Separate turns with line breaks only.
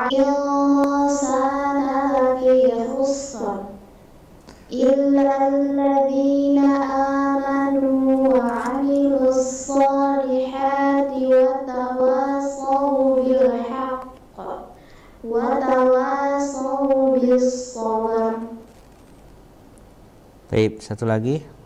insana lafi khusr illa alladhina amanu wa 'amilus solihati wa tawasaw bil haqq wa tawasaw bis sabr.
Baik, satu lagi.